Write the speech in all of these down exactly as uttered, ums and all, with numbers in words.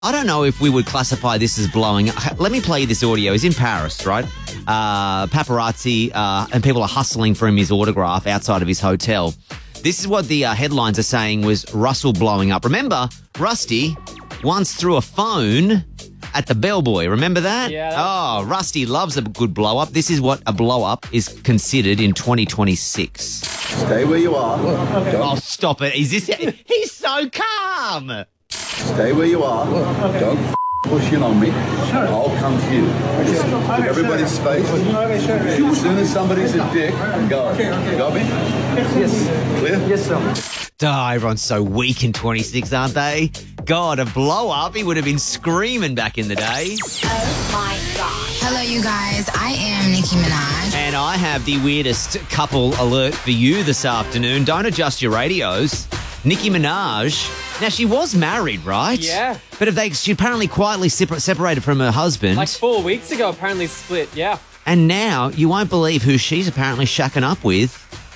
I don't know if we would classify this as blowing up. Let me play you this audio. He's in Paris, right? Uh, paparazzi uh, and people are hustling for him his autograph outside of his hotel. This is what the uh, headlines are saying was Russell blowing up. Remember, Rusty once threw a phone at the bellboy. Remember that? Yeah. That oh, Rusty loves a good blow up. This is what a blow up is considered in twenty twenty-six. Stay where you are. Oh, Don't, stop it. Is this? He's so calm. stay where you are. Don't f- push in on me. I'll come to you. Just give everybody space. As soon as somebody's a dick, go. You got me? Yes. Clear? Yes, sir. Oh, everyone's so weak in twenty-six, aren't they? God, a blow up. He would have been screaming back in the day. Oh my gosh. Hello, you guys. I am Nicki Minaj. And I have the weirdest couple alert for you this afternoon. Don't adjust your radios. Nicki Minaj. Now, she was married, right? Yeah. But if they, she apparently quietly separ- separated from her husband. Like four weeks ago, apparently split, yeah. And now, you won't believe who she's apparently shacking up with.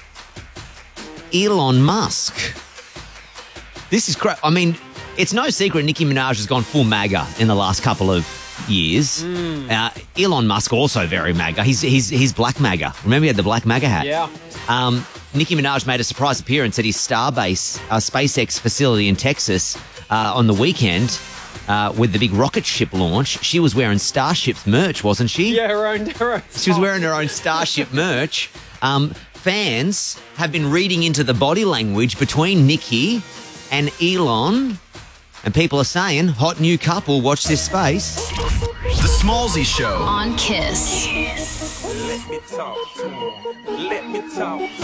Elon Musk. This is crazy. I mean, it's no secret Nicki Minaj has gone full MAGA in the last couple of years. Mm. Uh, Elon Musk also very MAGA. He's, he's, he's black MAGA. Remember he had the black MAGA hat? Yeah. Um, Nicki Minaj made a surprise appearance at his Starbase uh, SpaceX facility in Texas uh, on the weekend uh, with the big rocket ship launch. She was wearing Starship's merch, wasn't she? Yeah, her own, her own She was wearing her own Starship merch. Um, fans have been reading into the body language between Nicki and Elon, and people are saying, hot new couple, watch this space. The Smallsy Show. On Kiss. Let me talk to him. Let me talk to him.